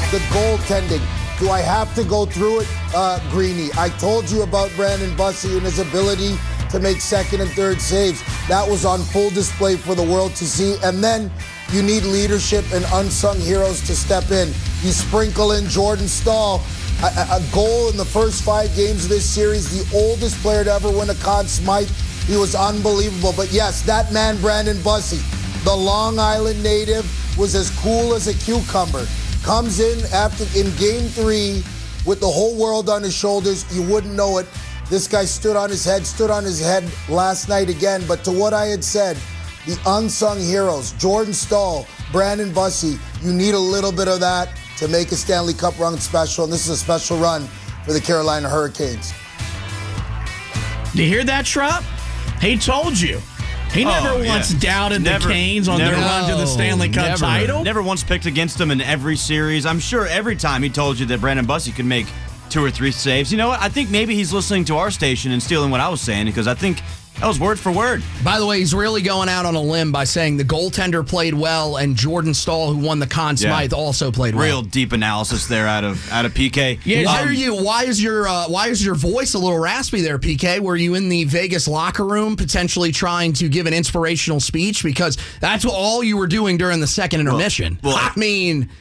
the goaltending. Do I have to go through it, Greeny? I told you about Brandon Bussi and his ability to make second and third saves. That was on full display for the world to see. And then you need leadership and unsung heroes to step in. You sprinkle in Jordan Staal, a goal in the first 5 games of this series, the oldest player to ever win a Conn Smythe. He was unbelievable. But yes, that man, Brandon Bussi, the Long Island native, was as cool as a cucumber. Comes in in game 3 with the whole world on his shoulders. You wouldn't know it. This guy stood on his head last night again. But to what I had said, the unsung heroes, Jordan Staal, Brandon Bussi, you need a little bit of that to make a Stanley Cup run special. And this is a special run for the Carolina Hurricanes. Do you hear that, Schrupp? He told you. He never once doubted the Canes on their run to the Stanley Cup title. Never once picked against them in every series. I'm sure every time he told you that Brandon Bussi could make 2 or 3 saves. You know what? I think maybe he's listening to our station and stealing what I was saying, because I think that was word for word. By the way, he's really going out on a limb by saying the goaltender played well and Jordan Staal, who won the Conn Smythe, also played well. Real deep analysis there out of PK. Yeah, why is your voice a little raspy there, PK? Were you in the Vegas locker room potentially trying to give an inspirational speech? Because that's all you were doing during the second intermission. God, man.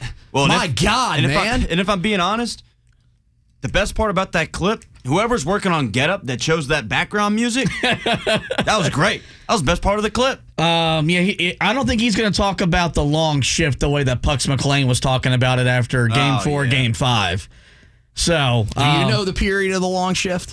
And if I'm being honest, the best part about that clip, whoever's working on Get Up that chose that background music, that was great. That was the best part of the clip. I don't think he's going to talk about the long shift the way that Pucks McLean was talking about it after Game 4, Game 5. So, do you know the period of the long shift?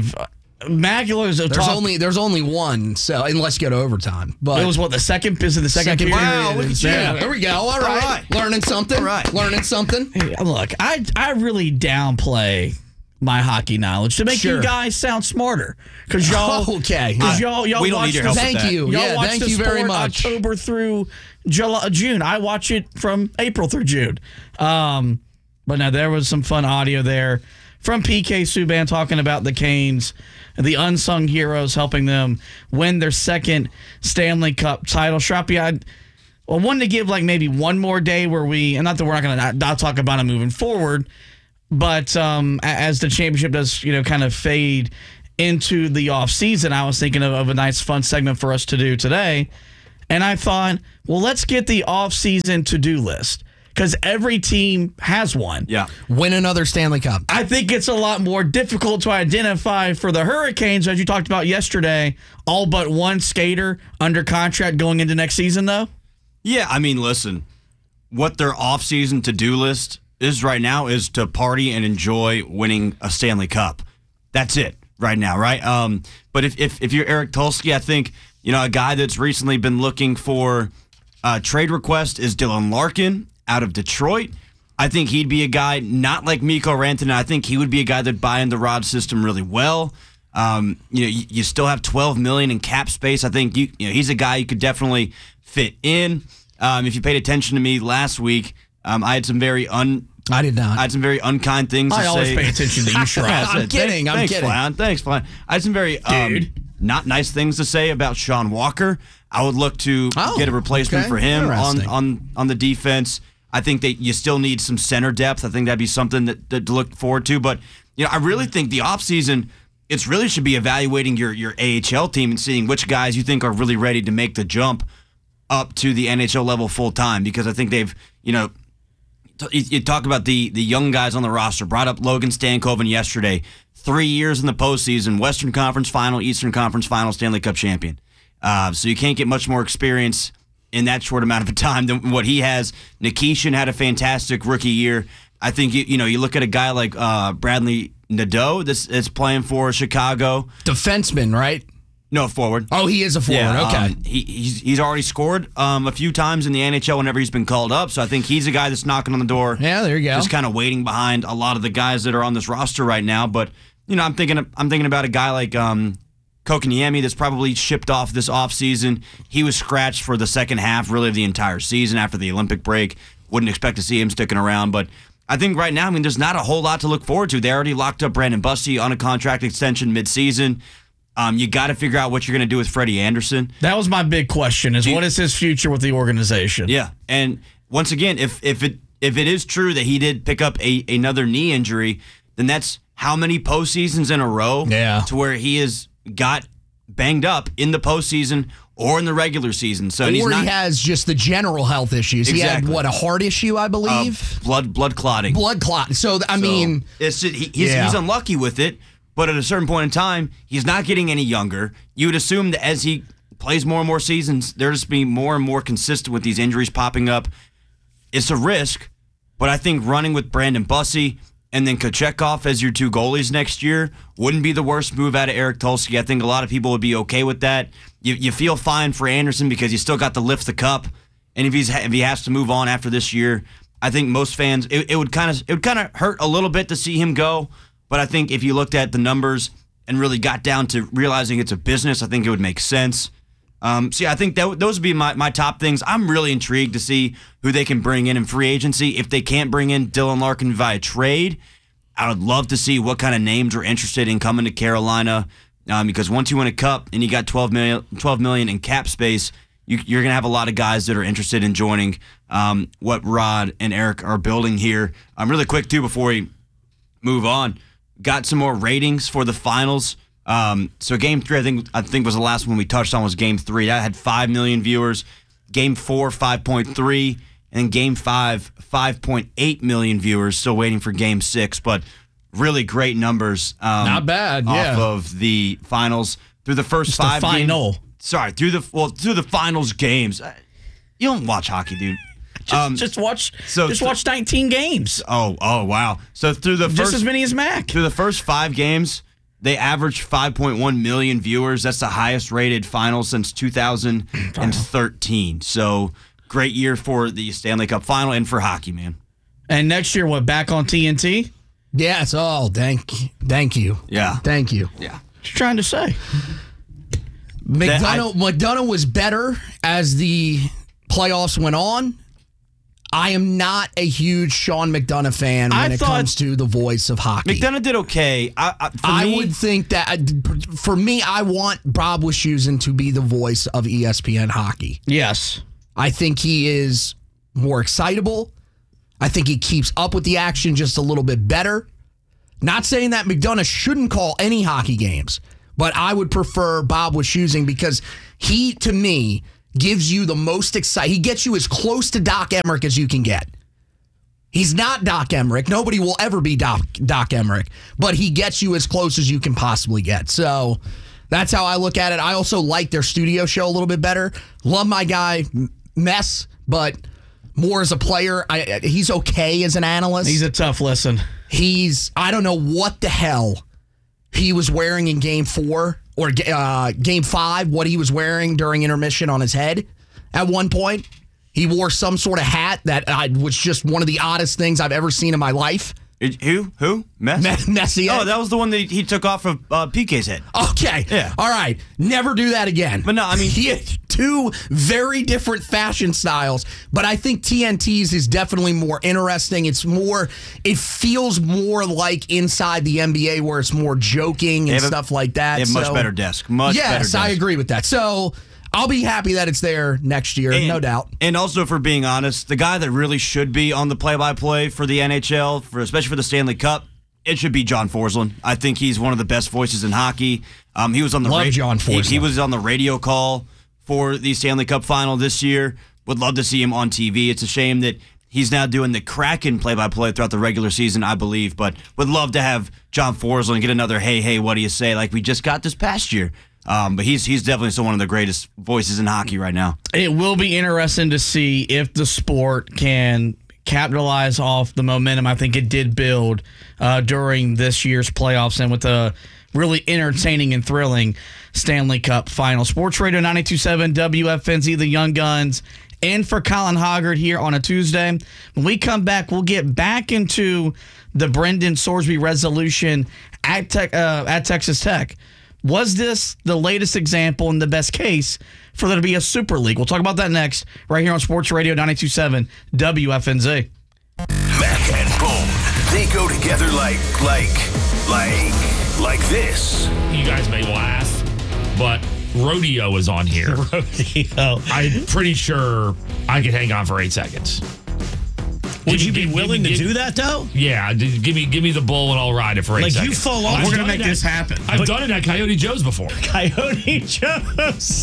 Maguilar's there's only one, so unless you go to overtime. But it was the second period. Wow, there we go. All right. Learning something. Learning something. Hey, look, I really downplay my hockey knowledge to make you guys sound smarter, because y'all y'all we don't need your help. Thank you. Thank you very much. October through June. I watch it from April through June. But no, there was some fun audio there from PK Subban talking about the Canes, the unsung heroes helping them win their second Stanley Cup title. Shrappy, I wanted to give maybe one more day where and not that we're not going to not talk about it moving forward, but as the championship does, kind of fade into the off season, I was thinking of a nice fun segment for us to do today. And I thought, well, let's get the off season to-do list, because every team has one. Yeah. Win another Stanley Cup. I think it's a lot more difficult to identify for the Hurricanes, as you talked about yesterday, all but one skater under contract going into next season, though. Yeah, I mean, listen, what their off-season to-do list is right now is to party and enjoy winning a Stanley Cup. That's it right now, right? But if you're Eric Tulsky, I think, a guy that's recently been looking for a trade request is Dylan Larkin out of Detroit. I think he'd be a guy not like Mikko Rantanen. I think he would be a guy that'd buy in the Rod system really well. You still have $12 million in cap space. I think he's a guy you could definitely fit in. If you paid attention to me last week, I had some very I did not. I had some very unkind things to say. I always pay attention to you, Shrub. I'm kidding. Thanks, Flan. I had some very not nice things to say about Sean Walker. I would look to get a replacement for him on the defense. I think that you still need some center depth. I think that'd be something that to look forward to. But I really think the offseason, it really should be evaluating your AHL team and seeing which guys you think are really ready to make the jump up to the NHL level full time. Because I think they've, you talk about the young guys on the roster. Brought up Logan Stankoven yesterday. 3 years in the postseason, Western Conference Final, Eastern Conference Final, Stanley Cup champion. So you can't get much more experience in that short amount of time than what he has. Nikishin had a fantastic rookie year. I think you look at a guy like Bradley Nadeau that's playing for Chicago. Defenseman, right? No, forward. Oh, he is a forward. Yeah, okay. He's already scored a few times in the NHL whenever he's been called up. So I think he's a guy that's knocking on the door. Yeah, there you go. Just kind of waiting behind a lot of the guys that are on this roster right now. But I'm thinking about a guy like Kokoniemi that's probably shipped off this offseason. He was scratched for the second half, really, of the entire season after the Olympic break. Wouldn't expect to see him sticking around. But I think right now, there's not a whole lot to look forward to. They already locked up Brandon Bussi on a contract extension midseason. You got to figure out what you're going to do with Freddie Anderson. That was my big question: what is his future with the organization? Yeah, and once again, if if it is true that he did pick up another knee injury, then that's how many postseasons in a row to where he has got banged up in the postseason or in the regular season. So he has just the general health issues. Exactly. He had, a heart issue, I believe? Blood clotting. Blood clot. So, I mean... It's just, he's unlucky with it, but at a certain point in time, he's not getting any younger. You would assume that as he plays more and more seasons, they're just being more and more consistent with these injuries popping up. It's a risk, but I think running with Brandon Bussey and then Kochetkov as your two goalies next year wouldn't be the worst move out of Eric Tulsky. I think a lot of people would be okay with that. You feel fine for Anderson because you still got to lift the cup, and if he has to move on after this year, I think most fans it would kind of hurt a little bit to see him go. But I think if you looked at the numbers and really got down to realizing it's a business, I think it would make sense. So yeah, I think those would be my top things. I'm really intrigued to see who they can bring in free agency. If they can't bring in Dylan Larkin via trade, I would love to see what kind of names are interested in coming to Carolina. Because once you win a cup and you got $12 million in cap space, you're going to have a lot of guys that are interested in joining what Rod and Eric are building here. Really quick, too, before we move on, got some more ratings for the finals. So Game 3, I think was the last one we touched on was Game 3. That had 5 million viewers. Game 4, 5.3. And Game 5, 5.8 million viewers. Still waiting for Game 6, but really great numbers. Not bad, off of the finals through the first just 5 the final. games. Sorry, through the finals games. You don't watch hockey, dude. Just watch 19 games. Oh wow. So through the just as many as Mac. Through the first 5 games, they averaged 5.1 million viewers. That's the highest rated final since 2013. So great year for the Stanley Cup final and for hockey, man. And next year, back on TNT? Yes. Oh, thank you. Yeah. Thank you. Yeah. What you trying to say? McDonough was better as the playoffs went on. I am not a huge Sean McDonough fan when it comes to the voice of hockey. McDonough did okay. I would think that, for me, I want Bob Wischusen to be the voice of ESPN hockey. Yes. I think he is more excitable. I think he keeps up with the action just a little bit better. Not saying that McDonough shouldn't call any hockey games, but I would prefer Bob Wischusen because he, to me, gives you the most exciting. He gets you as close to Doc Emmerich as you can get. He's not Doc Emmerich. Nobody will ever be Doc Emmerich, but he gets you as close as you can possibly get. So that's how I look at it. I also like their studio show a little bit better. Love my guy, Mess, but more as a player. He's okay as an analyst. He's a tough listen. I don't know what the hell he was wearing in Game 4 or Game 5, what he was wearing during intermission on his head at one point. He wore some sort of hat that was just one of the oddest things I've ever seen in my life. Who? Messier. Oh, that was the one that he took off of PK's head. Okay. Yeah. All right. Never do that again. But no, I mean, he had 2 very different fashion styles, but I think TNT's is definitely more interesting. It feels more like inside the NBA where it's more joking and stuff like that. They have much better desk. Much better desk. I agree with that. So I'll be happy that it's there next year, no doubt. And also, for being honest, the guy that really should be on the play-by-play for the NHL, especially for the Stanley Cup, it should be John Forslund. I think he's one of the best voices in hockey. He was on the John Forslund. He was on the radio call for the Stanley Cup final this year. Would love to see him on TV. It's a shame that he's now doing the Kraken play-by-play throughout the regular season, I believe. But would love to have John Forslund get another hey, what do you say, like we just got this past year. But he's definitely still one of the greatest voices in hockey right now. It will be interesting to see if the sport can capitalize off the momentum I think it did build during this year's playoffs and with a really entertaining and thrilling Stanley Cup final. Sports Radio 92.7 WFNZ, the Young Guns, and for Colin Hoggard here on a Tuesday. When we come back, we'll get back into the Brendan Sorsby resolution at Texas Tech. Was this the latest example and the best case for there to be a Super League? We'll talk about that next, right here on Sports Radio 92.7 WFNZ. Mac and Bone, they go together like this. You guys may laugh, but rodeo is on here. Rodeo. I'm pretty sure I could hang on for 8 seconds. Would you be willing to do that, though? Yeah, give me the bull and I'll ride it for 8 seconds. You fall off. We're going to make this happen. I've done it at Coyote Joe's before. Coyote Joe's.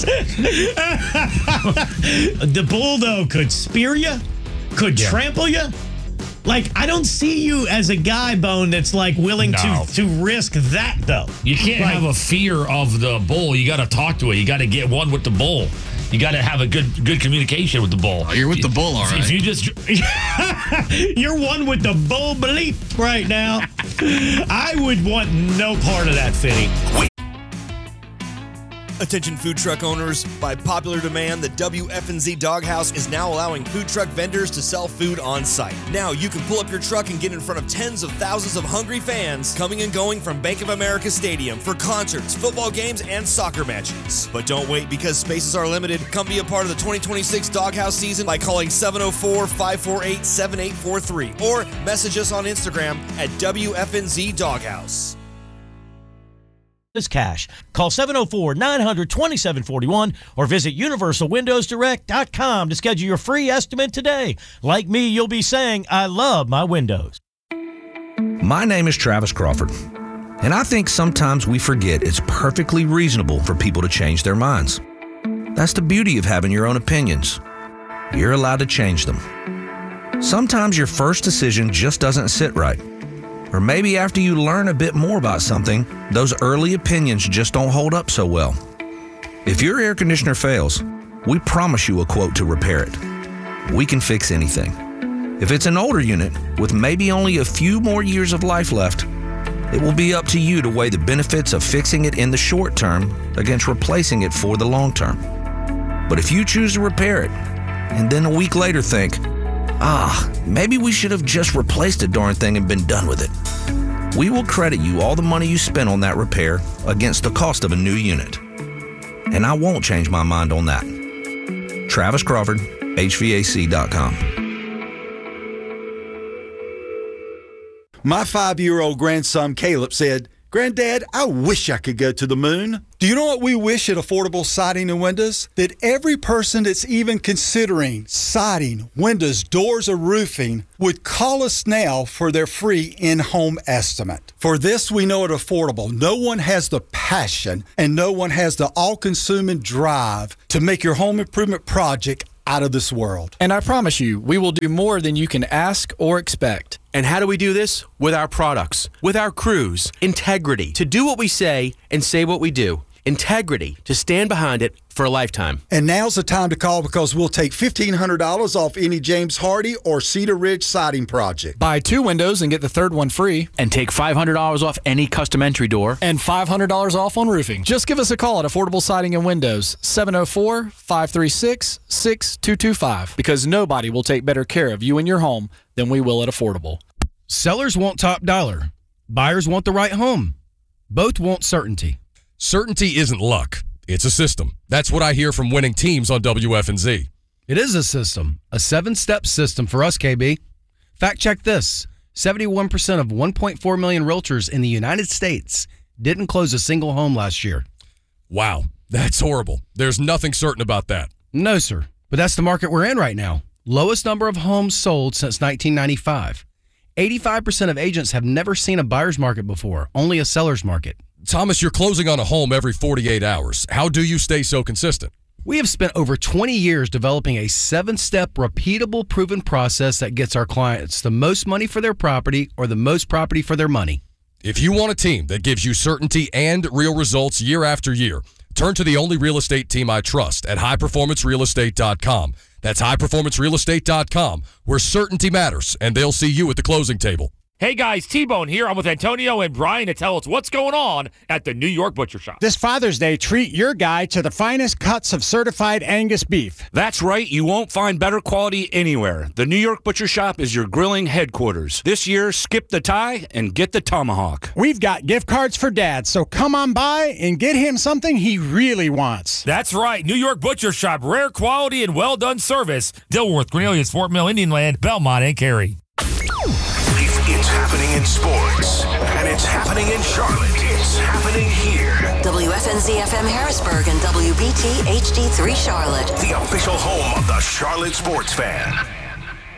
The bull, though, could spear you, could trample you. Like, I don't see you as a guy, Bone, that's like willing to risk that, though. You can't have a fear of the bull. You got to talk to it. You got to get one with the bull. You got to have a good communication with the bull. Oh, you're with the bull, all right. If you just you're one with the bull bleep right now. I would want no part of that, Fitty. Attention food truck owners, by popular demand, the WFNZ Doghouse is now allowing food truck vendors to sell food on site. Now you can pull up your truck and get in front of tens of thousands of hungry fans coming and going from Bank of America Stadium for concerts, football games, and soccer matches. But don't wait, because spaces are limited. Come be a part of the 2026 Doghouse season by calling 704-548-7843 or message us on Instagram at WFNZ Doghouse. Is cash. Call 704-900-2741 or visit universalwindowsdirect.com to schedule your free estimate today. Like me, you'll be saying, I love my windows. My name is Travis Crawford, and I think sometimes we forget it's perfectly reasonable for people to change their minds. That's the beauty of having your own opinions. You're allowed to change them. Sometimes your first decision just doesn't sit right. Or maybe after you learn a bit more about something, those early opinions just don't hold up so well. If your air conditioner fails, we promise you a quote to repair it. We can fix anything. If it's an older unit with maybe only a few more years of life left, it will be up to you to weigh the benefits of fixing it in the short term against replacing it for the long term. But if you choose to repair it, and then a week later think, maybe we should have just replaced the darn thing and been done with it, we will credit you all the money you spent on that repair against the cost of a new unit. And I won't change my mind on that. Travis Crawford, HVAC.com. My 5-year-old grandson Caleb said, "Granddad, I wish I could go to the moon." Do you know what we wish at Affordable Siding and Windows? That every person that's even considering siding, windows, doors, or roofing would call us now for their free in-home estimate. For this, we know at Affordable, no one has the passion and no one has the all-consuming drive to make your home improvement project out of this world. And I promise you, we will do more than you can ask or expect. And how do we do this? With our products, with our crews. Integrity, to do what we say and say what we do. Integrity, to stand behind it for a lifetime. And now's the time to call, because we'll take $1,500 off any James Hardy or Cedar Ridge siding project. Buy 2 windows and get the third one free. And take $500 off any custom entry door. And $500 off on roofing. Just give us a call at Affordable Siding and Windows, 704-536-6225. Because nobody will take better care of you and your home than we will at Affordable. Sellers want top dollar. Buyers want the right home. Both want certainty. Certainty isn't luck. It's a system. That's what I hear from winning teams on WFNZ. It is a system, a 7-step system for us, KB. Fact check this. 71% of 1.4 million realtors in the United States didn't close a single home last year. Wow, that's horrible. There's nothing certain about that. No, sir. But that's the market we're in right now. Lowest number of homes sold since 1995. 85% of agents have never seen a buyer's market before, only a seller's market. Thomas, you're closing on a home every 48 hours. How do you stay so consistent? We have spent over 20 years developing a 7-step, repeatable, proven process that gets our clients the most money for their property or the most property for their money. If you want a team that gives you certainty and real results year after year, turn to the only real estate team I trust at highperformancerealestate.com. That's highperformancerealestate.com, where certainty matters, and they'll see you at the closing table. Hey guys, T-Bone here. I'm with Antonio and Brian to tell us what's going on at the New York Butcher Shop. This Father's Day, treat your guy to the finest cuts of certified Angus beef. That's right. You won't find better quality anywhere. The New York Butcher Shop is your grilling headquarters. This year, skip the tie and get the tomahawk. We've got gift cards for Dad, so come on by and get him something he really wants. That's right. New York Butcher Shop. Rare quality and well-done service. Dilworth, Cornelius, Fort Mill, Indian Land, Belmont, and Cary. It's happening in sports, and it's happening in Charlotte. It's happening here. WFNZ FM Harrisburg and WBT HD3 Charlotte. The official home of the Charlotte sports fan.